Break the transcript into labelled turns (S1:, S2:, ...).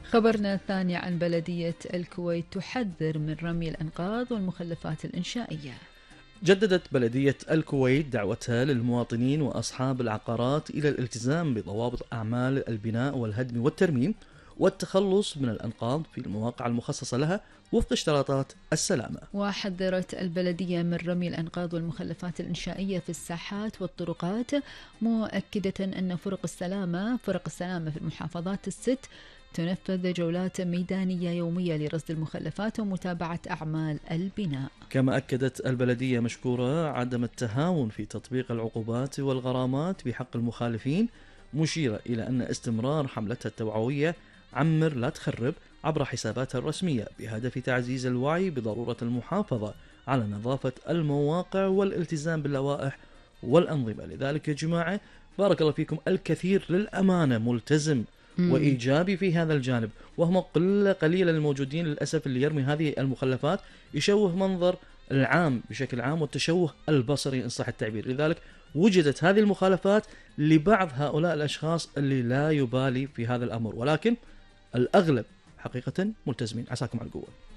S1: خبرنا الثاني عن بلدية الكويت تحذر من رمي الأنقاض والمخلفات الإنشائية.
S2: جددت بلدية الكويت دعوتها للمواطنين وأصحاب العقارات إلى الالتزام بضوابط أعمال البناء والهدم والترميم والتخلص من الأنقاض في المواقع المخصصة لها وفق اشتراطات السلامة.
S1: وحذرت البلدية من رمي الأنقاض والمخلفات الإنشائية في الساحات والطرقات، مؤكدة أن فرق السلامة في المحافظات الست تنفذ جولات ميدانية يومية لرصد المخلفات ومتابعة أعمال البناء.
S2: كما أكدت البلدية مشكورة عدم التهاون في تطبيق العقوبات والغرامات بحق المخالفين، مشيرة إلى أن استمرار حملتها التوعوية عمر لا تخرب عبر حساباتها الرسمية بهدف تعزيز الوعي بضرورة المحافظة على نظافة المواقع والالتزام باللوائح والأنظمة. لذلك يا جماعة بارك الله فيكم الكثير للأمانة ملتزم وإيجابي في هذا الجانب، وهم قليل الموجودين للأسف اللي يرمي هذه المخلفات يشوه منظر العام بشكل عام والتشوه البصري إن صح التعبير. لذلك وجدت هذه المخالفات لبعض هؤلاء الأشخاص اللي لا يبالي في هذا الأمر، ولكن الأغلب حقيقة ملتزمين. عساكم على القوة.